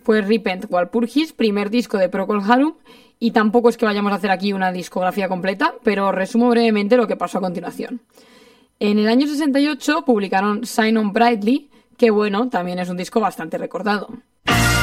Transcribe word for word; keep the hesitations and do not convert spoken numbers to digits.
Pues Repent Walpurgis, primer disco de Procol Harum, y tampoco es que vayamos a hacer aquí una discografía completa, pero resumo brevemente lo que pasó a continuación. En el año sesenta y ocho publicaron Shine On Brightly, que bueno, también es un disco bastante recordado.